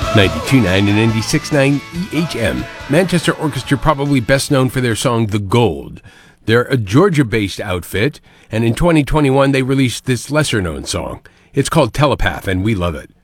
92.9 and 96.9 EHM. Manchester Orchestra, probably best known for their song The Gold. They're a Georgia-based outfit, and in 2021 they released this lesser-known song. It's called Telepath, and we love it.